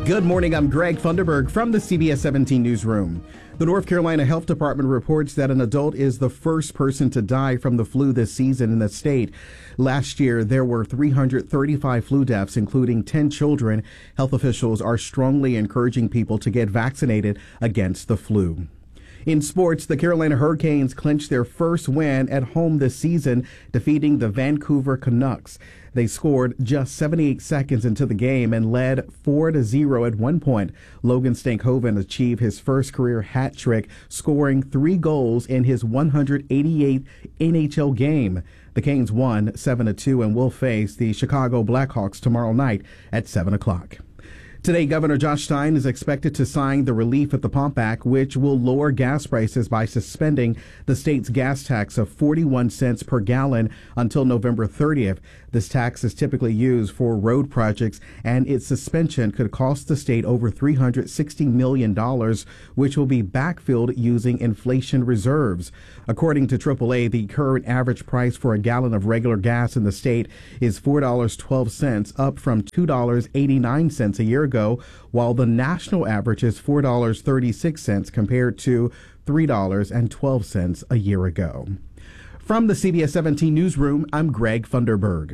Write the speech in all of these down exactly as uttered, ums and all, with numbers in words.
Good morning. I'm Greg Funderburg from the C B S seventeen Newsroom. The North Carolina Health Department reports that an adult is the first person to die from the flu this season in the state. Last year, there were three hundred thirty-five flu deaths, including ten children. Health officials are strongly encouraging people to get vaccinated against the flu. In sports, the Carolina Hurricanes clinched their first win at home this season, defeating the Vancouver Canucks. They scored just seventy-eight seconds into the game and led four to zero at one point. Logan Stankoven achieved his first career hat trick, scoring three goals in his one hundred eighty-eighth N H L game. The Canes won seven to two and will face the Chicago Blackhawks tomorrow night at seven o'clock. Today, Governor Josh Stein is expected to sign the Relief at the Pump Act, which will lower gas prices by suspending the state's gas tax of forty-one cents per gallon until November thirtieth. This tax is typically used for road projects, and its suspension could cost the state over three hundred sixty million dollars, which will be backfilled using inflation reserves. According to triple A, the current average price for a gallon of regular gas in the state is four dollars and twelve cents, up from two dollars and eighty-nine cents a year ago. ago, while the national average is four dollars and thirty-six cents compared to three dollars and twelve cents a year ago. From the C B S seventeen Newsroom, I'm Greg Funderburg.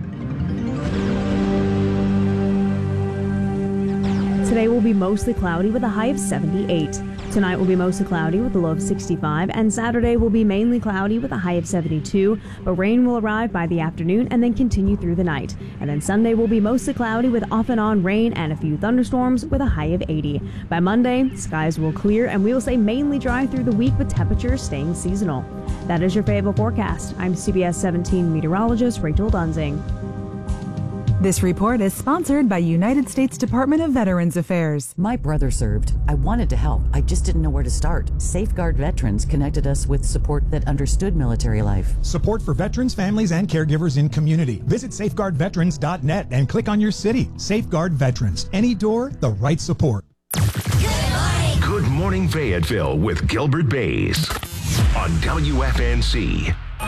Today will be mostly cloudy with a high of seventy-eight. Tonight will be mostly cloudy with a low of sixty-five, and Saturday will be mainly cloudy with a high of seventy-two, but rain will arrive by the afternoon and then continue through the night. And then Sunday will be mostly cloudy with off and on rain and a few thunderstorms with a high of eighty. By Monday, skies will clear and we will stay mainly dry through the week with temperatures staying seasonal. That is your Fayetteville forecast. I'm C B S seventeen meteorologist Rachel Dunzing. This report is sponsored by United States Department of Veterans Affairs. My brother served. I wanted to help. I just didn't know where to start. Safeguard Veterans connected us with support that understood military life. Support for veterans, families, and caregivers in community. Visit safeguard veterans dot net and click on your city. Safeguard Veterans. Any door, the right support. Good morning. Good morning, Fayetteville with Gilbert Bays on W F N C.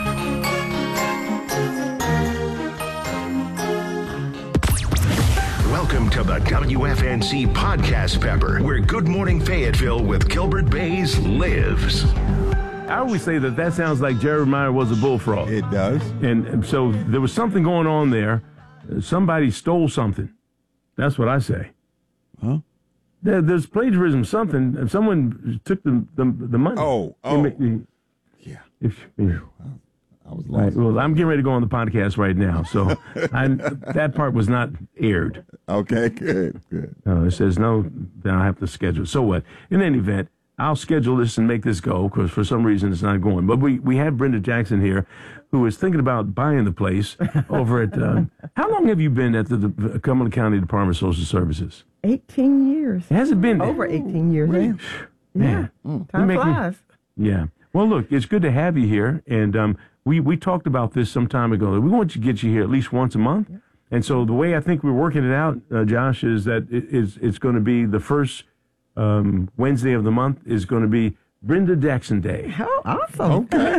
Welcome to the W F N C Podcast Pepper, where Good Morning Fayetteville with Gilbert Bays lives. I always say that that sounds like Jeremiah was a bullfrog. It does. And so there was something going on there. Somebody stole something. That's what I say. Huh? There, there's plagiarism, something. Someone took the the, the money. Oh, oh. It, yeah. If, yeah. I was Right, lost. well, I'm getting ready to go on the podcast right now, so I, that part was not aired. Okay, good, good. Uh, it says no, then I have to schedule. So what? In any event, I'll schedule this and make this go, because for some reason it's not going. But we, we have Brenda Jackson here, who is thinking about buying the place over at, um, how long have you been at the, the Cumberland County Department of Social Services? eighteen years. Has it been? Over eighteen years. Really? Man. Man. Yeah. Mm. Time You make me- flies. Yeah. Well, look, it's good to have you here, and um, we, we talked about this some time ago. We want to get you here at least once a month. Yeah. And so the way I think we're working it out, uh, Josh, is that it, it's, it's going to be the first um, Wednesday of the month is going to be Brenda Jackson Day. Oh, awesome. Okay.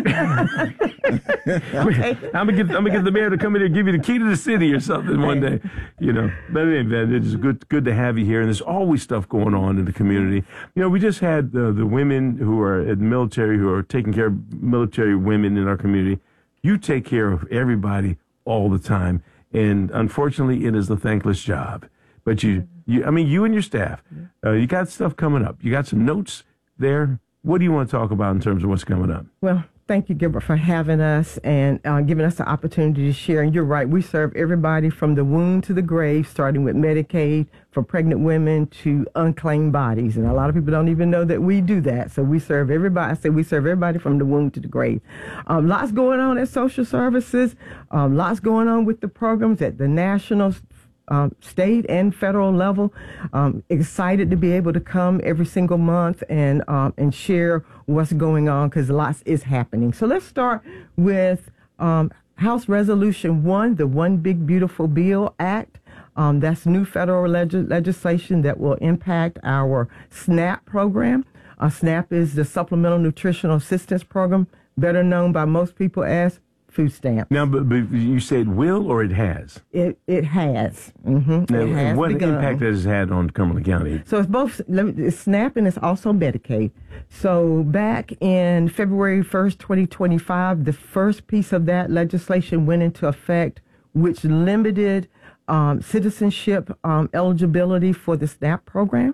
Okay. I'm gonna get I'm gonna get the mayor to come in here and give you the key to the city or something one day, you know. But anyway, it's good good to have you here, and there's always stuff going on in the community. You know, we just had the the women who are at the military who are taking care of military women in our community. You take care of everybody all the time, and unfortunately, it is a thankless job. But you you I mean, you and your staff, uh, you got stuff coming up. You got some notes there. What do you want to talk about in terms of what's coming up? Well, thank you, Gilbert, for having us and uh, giving us the opportunity to share. And you're right, we serve everybody from the womb to the grave, starting with Medicaid for pregnant women to unclaimed bodies. And a lot of people don't even know that we do that. So we serve everybody. I say we serve everybody from the womb to the grave. Um, lots going on at social services. Um, lots going on with the programs at the national Um, state and federal level. Um, excited to be able to come every single month and um, and share what's going on, because lots is happening. So let's start with um, House Resolution one, the One Big Beautiful Bill Act. Um, that's new federal leg- legislation that will impact our SNAP program. Uh, SNAP is the Supplemental Nutritional Assistance Program, better known by most people as food stamps. Now, but, but you said will or it has? It it has. Mm-hmm. Now, it has what begun. impact has it had on Cumberland County? So it's both it's SNAP and it's also Medicaid. So back in February first, twenty twenty-five, the first piece of that legislation went into effect, which limited um, citizenship um, eligibility for the SNAP program.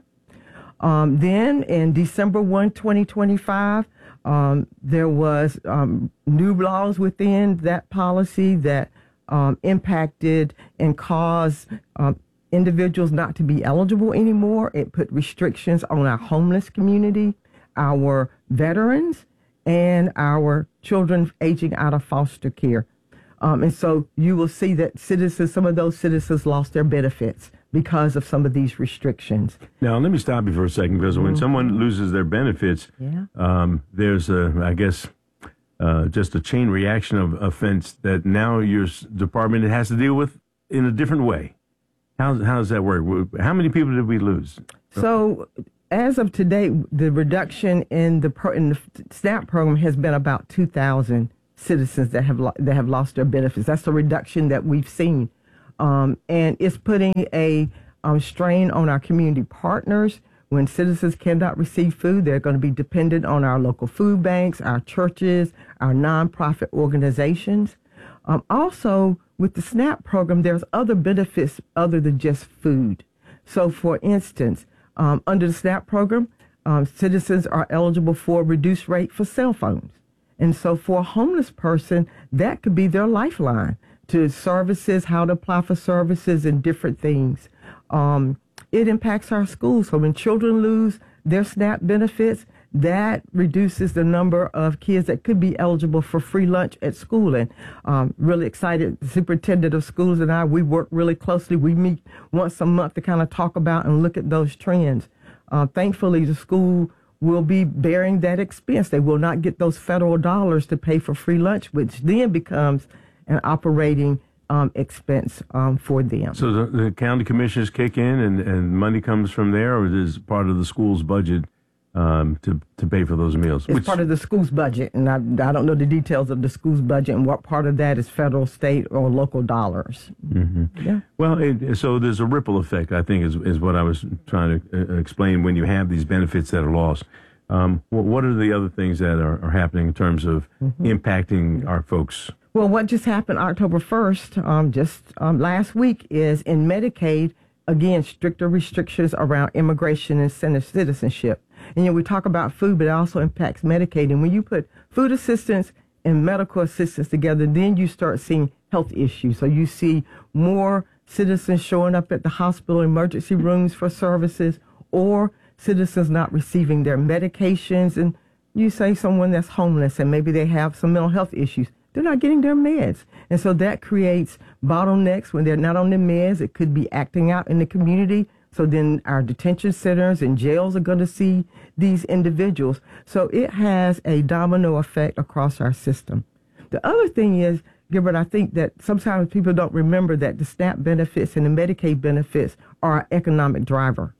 Um, then in December first, twenty twenty-five, um, there was um, new laws within that policy that um, impacted and caused um, individuals not to be eligible anymore. It put restrictions on our homeless community, our veterans, and our children aging out of foster care. Um, and so you will see that citizens, some of those citizens lost their benefits because of some of these restrictions. Now, let me stop you for a second, because when Mm-hmm. someone loses their benefits, Yeah. um, there's a, I guess, uh, just a chain reaction of offense that now your s- department has to deal with in a different way. How, how does that work? How many people did we lose? So as of today, the reduction in the, pro, in the SNAP program has been about two thousand citizens that have lo- that have lost their benefits. That's the reduction that we've seen. Um, and it's putting a um, strain on our community partners. When citizens cannot receive food, they're going to be dependent on our local food banks, our churches, our nonprofit organizations. Um, also, with the SNAP program, there's other benefits other than just food. So, for instance, um, under the SNAP program, um, citizens are eligible for a reduced rate for cell phones. And so for a homeless person, that could be their lifeline to services, how to apply for services and different things. Um, it impacts our schools. So when children lose their SNAP benefits, that reduces the number of kids that could be eligible for free lunch at school. And um, really excited, the superintendent of schools and I, we work really closely. We meet once a month to kind of talk about and look at those trends. Uh, thankfully, the school will be bearing that expense. They will not get those federal dollars to pay for free lunch, which then becomes an operating um, expense um, for them. So the, the county commissioners kick in and, and money comes from there, or is it part of the school's budget um, to, to pay for those meals? It's Which, part of the school's budget, and I, I don't know the details of the school's budget and what part of that is federal, state, or local dollars. Mm-hmm. Yeah. Well, it, so there's a ripple effect, I think, is, is what I was trying to uh, explain when you have these benefits that are lost. Um, what, what are the other things that are, are happening in terms of mm-hmm. impacting our folks? Well, what just happened October first, um, just um, last week, is in Medicaid, again, stricter restrictions around immigration and citizenship. And, you know, we talk about food, but it also impacts Medicaid. And when you put food assistance and medical assistance together, then you start seeing health issues. So you see more citizens showing up at the hospital emergency rooms for services, or citizens not receiving their medications. And you say someone that's homeless and maybe they have some mental health issues, they're not getting their meds. And so that creates bottlenecks when they're not on their meds. It could be acting out in the community. So then our detention centers and jails are going to see these individuals. So it has a domino effect across our system. The other thing is, Gilbert, I think that sometimes people don't remember that the SNAP benefits and the Medicaid benefits are an economic driver.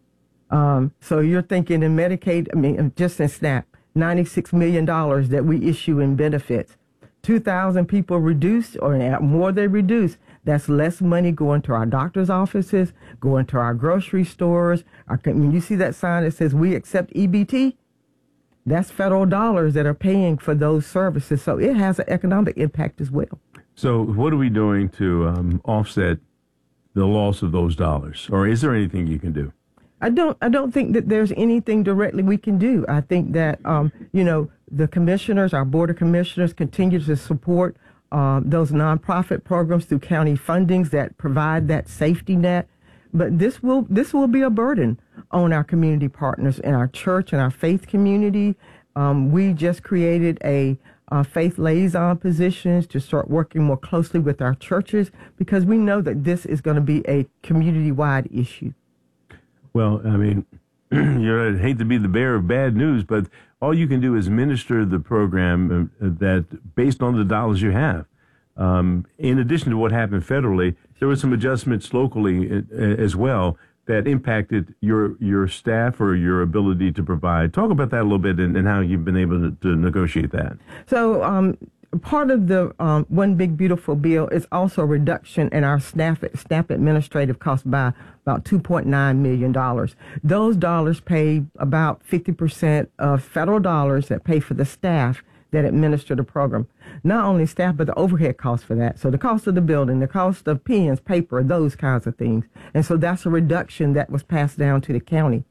Um, so you're thinking in Medicaid, I mean, just in SNAP, ninety-six million dollars that we issue in benefits. two thousand people reduced, or more they reduce. That's less money going to our doctor's offices, going to our grocery stores. Our, when you see that sign that says we accept E B T, that's federal dollars that are paying for those services. So it has an economic impact as well. So what are we doing to um, offset the loss of those dollars? Or is there anything you can do? I don't. I don't think that there's anything directly we can do. I think that um, you know, the commissioners, our board of commissioners, continue to support um, those nonprofit programs through county fundings that provide that safety net. But this will this will be a burden on our community partners in our church and our faith community. Um, we just created a uh, faith liaison positions to start working more closely with our churches, because we know that this is going to be a community-wide issue. Well, I mean, you know, I hate to be the bearer of bad news, but all you can do is minister the program uh, that based on the dollars you have. Um, in addition to what happened federally, there were some adjustments locally uh, as well that impacted your your staff or your ability to provide. Talk about that a little bit and, and how you've been able to, to negotiate that. So um, part of the um, One Big Beautiful Bill is also a reduction in our staff, staff administrative costs by about two point nine million dollars. Those dollars pay about fifty percent of federal dollars that pay for the staff that administer the program. Not only staff, but the overhead costs for that. So the cost of the building, the cost of pens, paper, those kinds of things. And so that's a reduction that was passed down to the county.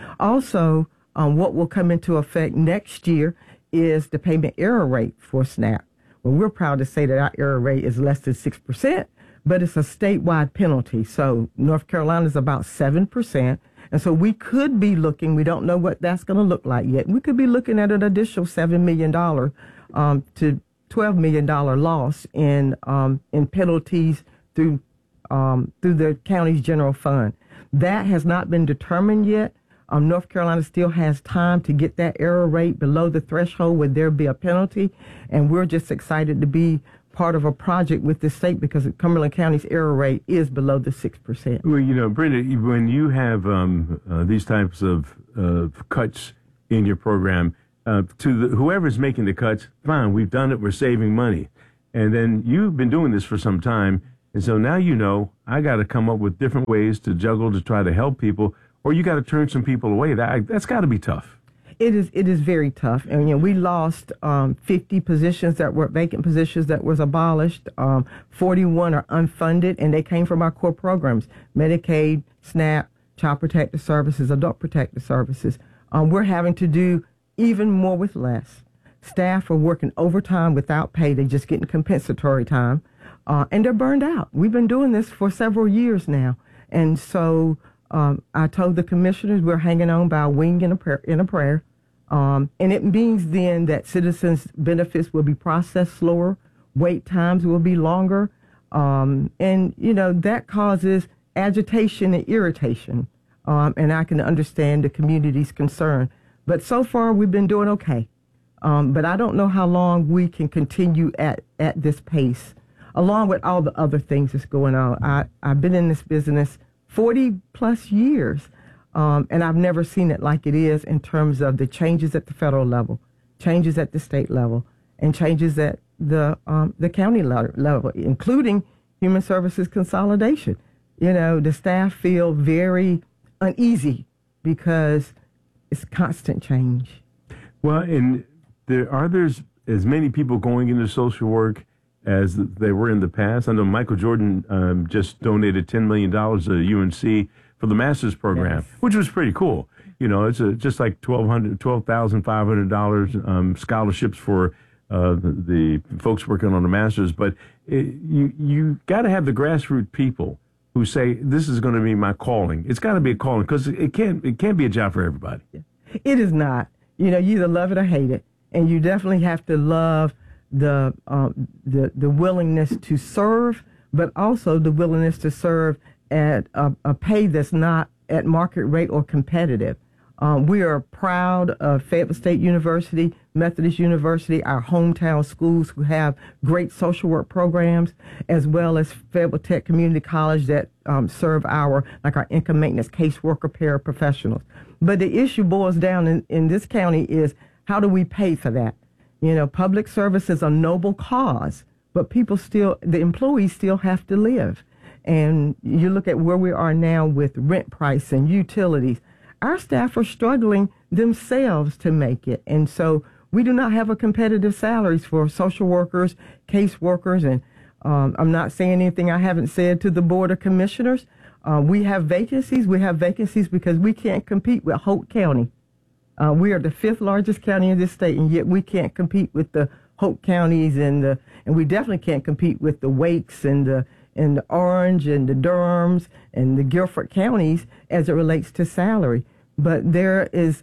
Also, um, what will come into effect next year is the payment error rate for SNAP. Well, we're proud to say that our error rate is less than six percent, but it's a statewide penalty. So North Carolina is about seven percent. And so we could be looking, we don't know what that's going to look like yet. We could be looking at an additional seven million dollars um, to twelve million dollars loss in um, in penalties through um, through the county's general fund. That has not been determined yet. Um, North Carolina still has time to get that error rate below the threshold where there be a penalty. And we're just excited to be part of a project with the state because Cumberland County's error rate is below the six percent. Well, you know, Brenda, when you have um, uh, these types of uh, cuts in your program, uh, to the, whoever's making the cuts, fine, we've done it, we're saving money. And then you've been doing this for some time, and so now you know I got to come up with different ways to juggle to try to help people, or you got to turn some people away. That, that's got to be tough. It is it is very tough. And, you know, we lost um, fifty positions that were vacant positions that was abolished. Um, forty-one are unfunded, and they came from our core programs, Medicaid, SNAP, Child Protective Services, Adult Protective Services. Um, we're having to do even more with less. Staff are working overtime without pay. They're just getting compensatory time, uh, and they're burned out. We've been doing this for several years now. And so Um, I told the commissioners we're hanging on by a wing and a prayer, in a prayer. Um, and it means then that citizens' benefits will be processed slower, wait times will be longer. Um, and, you know, that causes agitation and irritation. Um, and I can understand the community's concern. But so far, we've been doing okay. Um, but I don't know how long we can continue at, at this pace, along with all the other things that's going on. I, I've been in this business forty plus years, um, and I've never seen it like it is in terms of the changes at the federal level, changes at the state level, and changes at the um, the county level, including human services consolidation. You know, the staff feel very uneasy because it's constant change. Well, and there are there's as many people going into social work as they were in the past. I know Michael Jordan um, just donated ten million dollars to U N C for the master's program, yes, which was pretty cool. You know, it's a, just like twelve thousand five hundred dollars um, scholarships for uh, the, the folks working on the master's. But it, you you got to have the grassroots people who say, this is going to be my calling. It's got to be a calling because it can't, it can't be a job for everybody. It is not. You know, you either love it or hate it. And you definitely have to love the um, the the willingness to serve, but also the willingness to serve at a, a pay that's not at market rate or competitive. Um, we are proud of Fayetteville State University, Methodist University, our hometown schools who have great social work programs, as well as Fayetteville Tech Community College that um, serve our, like our income maintenance caseworker paraprofessionals. But the issue boils down in, in this county is how do we pay for that? You know, public service is a noble cause, but people still, the employees still have to live. And you look at where we are now with rent price and utilities. Our staff are struggling themselves to make it. And so we do not have a competitive salaries for social workers, case workers, and um, I'm not saying anything I haven't said to the Board of Commissioners. Uh, we have vacancies. We have vacancies because we can't compete with Holt County. Uh, we are the fifth largest county in this state, and yet we can't compete with the Holt counties, and the and we definitely can't compete with the Wakes and the and the Orange and the Durhams and the Guilford counties as it relates to salary. But there is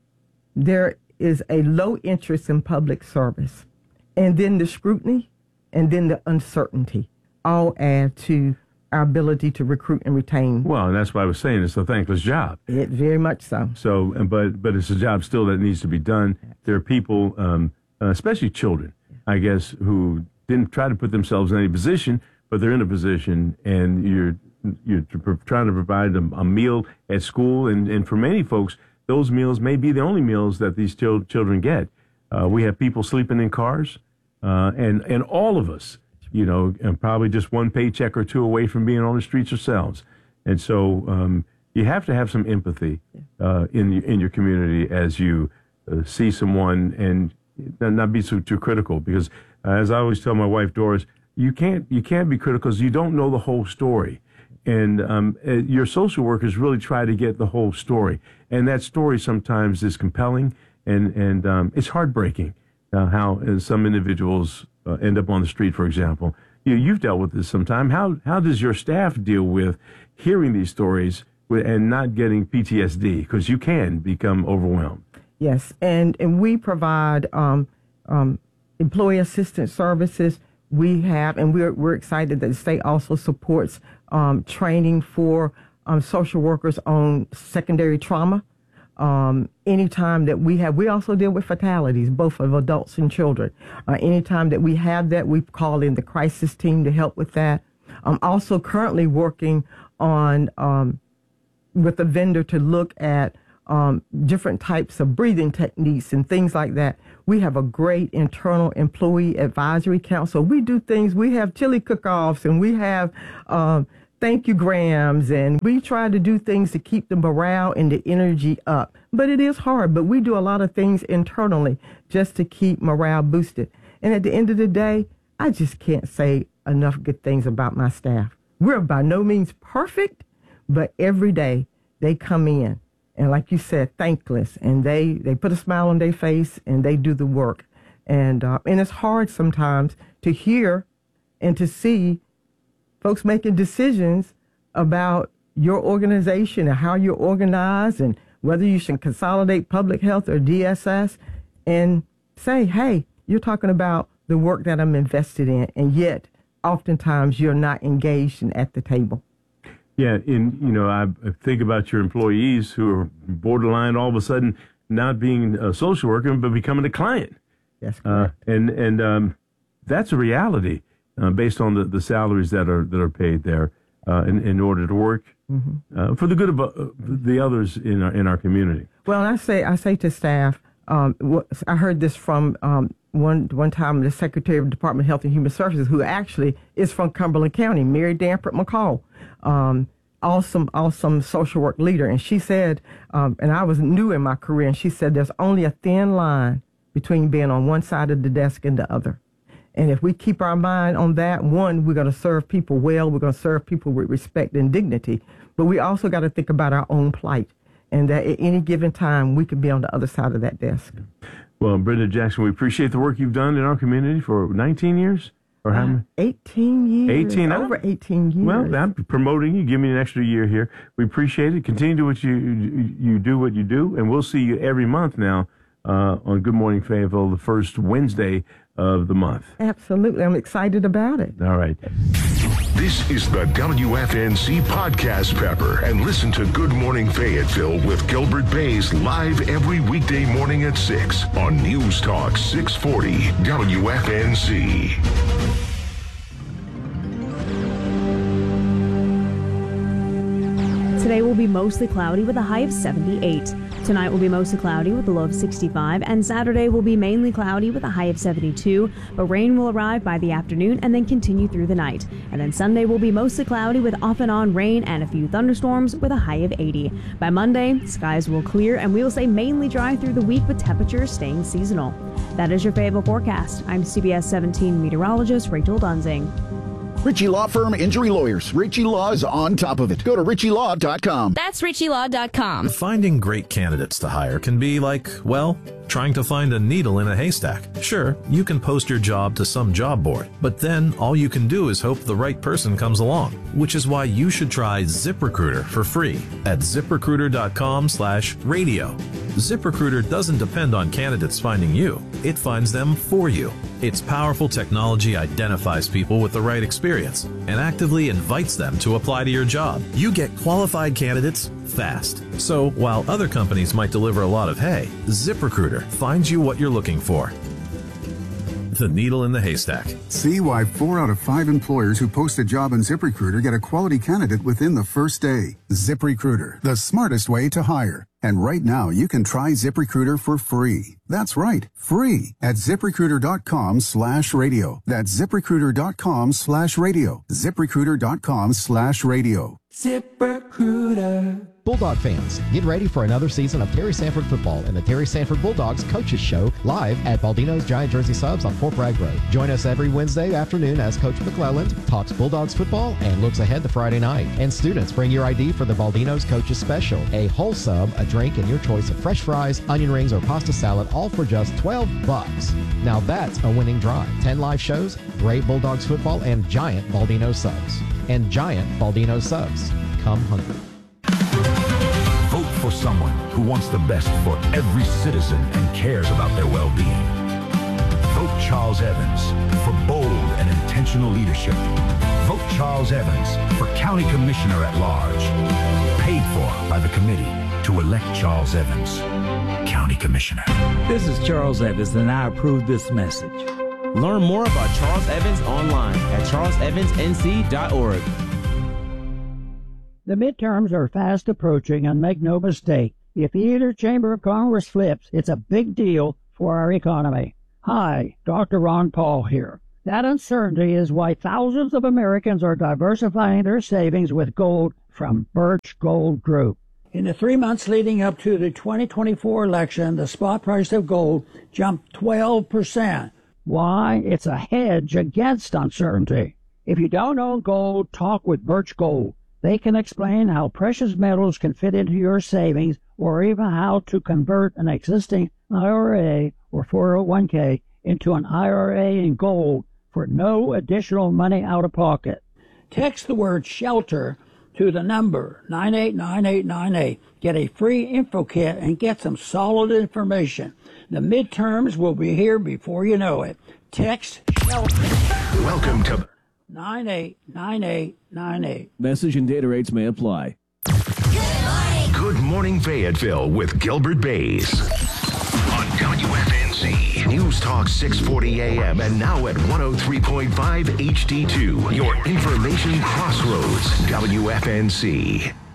there is a low interest in public service, and then the scrutiny, and then the uncertainty all add to our ability to recruit and retain. Well, and that's why I was saying it's a thankless job. It very much so. So, but but it's a job still that needs to be done. There are people, um, uh, especially children, I guess, who didn't try to put themselves in any position, but they're in a position, and you're you're trying to provide them a meal at school, and, and for many folks, those meals may be the only meals that these chil- children get. Uh, we have people sleeping in cars. uh, and and all of us, you know, and probably just one paycheck or two away from being on the streets ourselves. And so um, you have to have some empathy uh, in in your community as you uh, see someone, and not be so too critical, because uh, as I always tell my wife Doris, you can't you can't be critical because you don't know the whole story. And um, uh, your social workers really try to get the whole story, and that story sometimes is compelling, and and um, it's heartbreaking uh, how uh, some individuals uh, end up on the street, for example. You know, you've dealt with this sometime. How how does your staff deal with hearing these stories with, and not getting P T S D, because you can become overwhelmed? Yes, and and we provide um, um, employee assistance services. We have, and we're we're excited that the state also supports um, training for um, social workers on secondary trauma. Um, anytime that we have, we also deal with fatalities, both of adults and children. Uh, anytime that we have that, we call in the crisis team to help with that. I'm also currently working on um, with a vendor to look at um, different types of breathing techniques and things like that. We have a great internal employee advisory council. We do things. We have chili cook-offs, and we have um, thank you grams, and we try to do things to keep the morale and the energy up. But it is hard, but we do a lot of things internally just to keep morale boosted. And at the end of the day, I just can't say enough good things about my staff. We're by no means perfect, but every day they come in, and like you said, thankless, and they, they put a smile on their face, and they do the work. And uh, and it's hard sometimes to hear and to see folks making decisions about your organization and how you're organized and whether you should consolidate public health or D S S, and say, hey, you're talking about the work that I'm invested in, and yet oftentimes you're not engaged and at the table. Yeah, in you know, I think about your employees who are borderline all of a sudden not being a social worker but becoming a client. Yes, correct. Uh, and and um, that's a reality uh, based on the, the salaries that are that are paid there uh, in in order to work mm-hmm. uh, for the good of uh, the others in our in our community. Well, I say I say to staff, um, what, I heard this from um, one one time the Secretary of the Department of Health and Human Services, who actually is from Cumberland County, Mary Danford McCall. Um, awesome, awesome social work leader. And she said, um, and I was new in my career, and she said there's only a thin line between being on one side of the desk and the other. And if we keep our mind on that, one, we're going to serve people well, we're going to serve people with respect and dignity, but we also got to think about our own plight, and that at any given time, we could be on the other side of that desk. Well, Brenda Jackson, we appreciate the work you've done in our community for nineteen years. Or how many? eighteen years. eighteen. Over eighteen years. Well, I'm promoting you. Give me an extra year here. We appreciate it. Continue to what you you do what you do, and we'll see you every month now uh, on Good Morning Fayetteville, the first Wednesday of the month. Absolutely. I'm excited about it. All right. This is the W F N C Podcast Pepper, and listen to Good Morning Fayetteville with Gilbert Bays live every weekday morning at six on News Talk six forty W F N C. Today will be mostly cloudy with a high of seventy-eight. Tonight will be mostly cloudy with a low of sixty-five, and Saturday will be mainly cloudy with a high of seventy-two, but rain will arrive by the afternoon and then continue through the night. And then Sunday will be mostly cloudy with off and on rain and a few thunderstorms with a high of eighty. By Monday, skies will clear and we will stay mainly dry through the week with temperatures staying seasonal. That is your Fayetteville forecast. I'm C B S seventeen meteorologist Rachel Dunzing. Ritchie Law Firm Injury Lawyers. Ritchie Law is on top of it. Go to ritchie law dot com. That's ritchie law dot com. Finding great candidates to hire can be like, well, trying to find a needle in a haystack. Sure, you can post your job to some job board, but then all you can do is hope the right person comes along, which is why you should try ZipRecruiter for free at zip recruiter dot com slash radio. ZipRecruiter doesn't depend on candidates finding you. It finds them for you. Its powerful technology identifies people with the right experience and actively invites them to apply to your job. You get qualified candidates fast. So while other companies might deliver a lot of hay, ZipRecruiter finds you what you're looking for. the needle in the haystack. See why four out of five employers who post a job on ZipRecruiter get a quality candidate within the first day. ZipRecruiter, the smartest way to hire. And right now, you can try ZipRecruiter for free. That's right, free at ZipRecruiter.com slash radio. That's ZipRecruiter.com slash radio. ZipRecruiter.com slash radio. ZipRecruiter. Bulldog fans, get ready for another season of Terry Sanford football and the Terry Sanford Bulldogs Coaches Show live at Baldino's Giant Jersey Subs on Fort Bragg Road. Join us every Wednesday afternoon as Coach McClelland talks Bulldogs football and looks ahead to Friday night. And students, bring your I D for the Baldino's Coaches Special, a whole sub, a drink, and your choice of fresh fries, onion rings, or pasta salad, all for just twelve bucks. Now that's a winning drive. ten live shows, great Bulldogs football, and giant Baldino subs. And giant Baldino subs. Come hungry. Vote for someone who wants the best for every citizen and cares about their well-being. Vote Charles Evans for bold and intentional leadership. Vote Charles Evans for County Commissioner at Large. Paid for by the committee to elect Charles Evans, County Commissioner. This is Charles Evans, and I approve this message. Learn more about Charles Evans online at charles evans n c dot org. The midterms are fast approaching, and make no mistake, if either chamber of Congress flips, it's a big deal for our economy. Hi, Doctor Ron Paul here. That uncertainty is why thousands of Americans are diversifying their savings with gold from Birch Gold Group. In the three months leading up to the twenty twenty-four election, the spot price of gold jumped twelve percent. Why? It's a hedge against uncertainty. If you don't own gold, talk with Birch Gold. They can explain how precious metals can fit into your savings, or even how to convert an existing I R A or four oh one k into an I R A in gold for no additional money out of pocket. Text the word SHELTER to the number nine eight nine eight nine eight. Get a free info kit and get some solid information. The midterms will be here before you know it. Text SHELTER. Welcome to nine eight nine eight nine eight. Message and data rates may apply. Good morning. Good morning, Fayetteville with Gilbert Bays. On W F N Z. News Talk six forty A M and now at one oh three point five H D two. Your information crossroads. W F N Z.